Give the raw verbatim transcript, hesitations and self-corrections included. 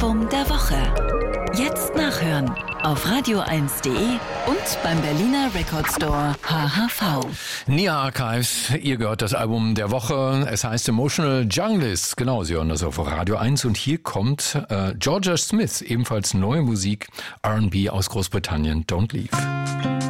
Album der Woche. Jetzt nachhören auf radio eins punkt de und beim Berliner Record Store H H V. Nia Archives, ihr gehört das Album der Woche. Es heißt Emotional Junglist. Genau, Sie hören das auf Radio eins. Und hier kommt äh, Georgia Smith, ebenfalls neue Musik, R and B aus Großbritannien, Don't Leave.